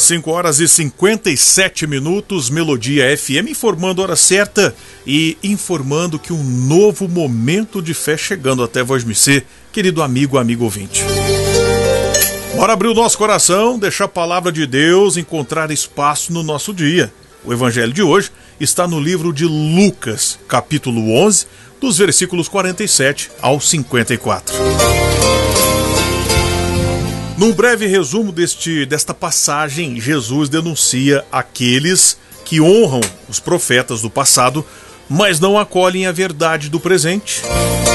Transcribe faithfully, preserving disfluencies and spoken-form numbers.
cinco horas e cinquenta e sete minutos, Melodia F M informando a hora certa e informando que um novo momento de fé chegando até vós me ser, querido amigo, amigo ouvinte. Bora abrir o nosso coração, deixar a palavra de Deus encontrar espaço no nosso dia. O evangelho de hoje está no livro de Lucas, capítulo onze, dos versículos quarenta e sete ao cinquenta e quatro. Num breve resumo deste, desta passagem, Jesus denuncia aqueles que honram os profetas do passado, mas não acolhem a verdade do presente.